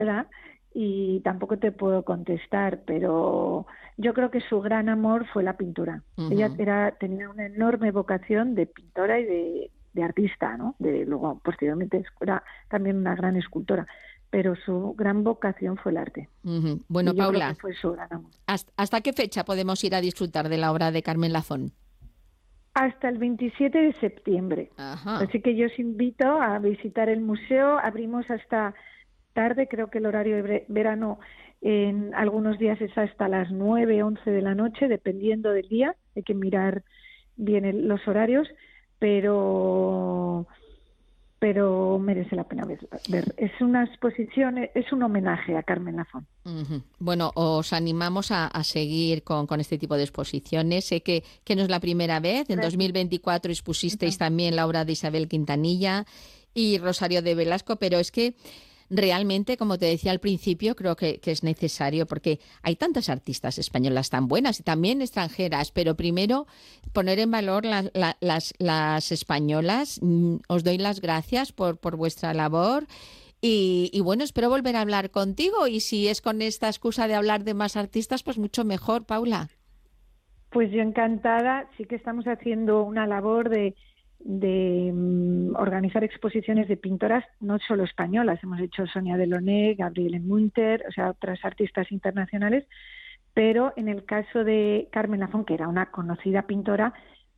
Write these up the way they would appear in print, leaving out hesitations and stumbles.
verdad, y tampoco te puedo contestar, pero yo creo que su gran amor fue la pintura. Ella tenía una enorme vocación de pintora y de artista, ¿no? Luego, posteriormente, era también una gran escultora, pero su gran vocación fue el arte. Bueno, y yo Paula, creo que fue su gran amor. ¿hasta qué fecha podemos ir a disfrutar de la obra de Carmen Lafón? Hasta el 27 de septiembre. Ajá. Así que yo os invito a visitar el museo. Abrimos hasta tarde, creo que el horario de verano en algunos días es hasta las 9, 11 de la noche, dependiendo del día. Hay que mirar bien los horarios, pero merece la pena ver. Es una exposición, es un homenaje a Carmen Lafón. Bueno, os animamos a seguir con este tipo de exposiciones. Sé que no es la primera vez. En 2024 expusisteis también la obra de Isabel Quintanilla y Rosario de Velasco, pero es que realmente, como te decía al principio, creo que es necesario, porque hay tantas artistas españolas tan buenas y también extranjeras, pero primero poner en valor las españolas. Os doy las gracias por vuestra labor y bueno, espero volver a hablar contigo, y si es con esta excusa de hablar de más artistas, pues mucho mejor, Paula. Pues yo encantada. Sí que estamos haciendo una labor de organizar exposiciones de pintoras, no solo españolas. Hemos hecho Sonia Delaunay, Gabriele Munter, o sea, otras artistas internacionales, pero en el caso de Carmen Lafón, que era una conocida pintora,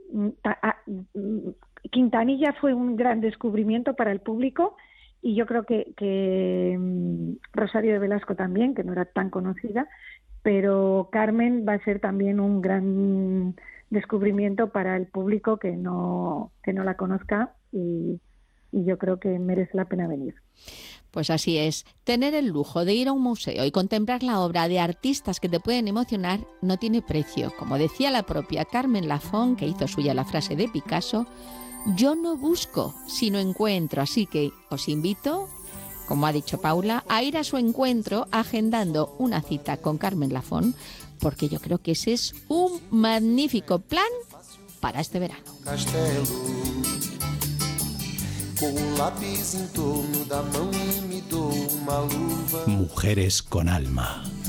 Quintanilla fue un gran descubrimiento para el público, y yo creo que Rosario de Velasco también, que no era tan conocida, pero Carmen va a ser también un gran descubrimiento para el público que no la conozca, y yo creo que merece la pena venir. Pues así es. Tener el lujo de ir a un museo y contemplar la obra de artistas que te pueden emocionar no tiene precio. Como decía la propia Carmen Lafón, que hizo suya la frase de Picasso: yo no busco, sino encuentro. Así que os invito, como ha dicho Paula, a ir a su encuentro agendando una cita con Carmen Lafón, porque yo creo que ese es un magnífico plan para este verano. Mujeres con alma.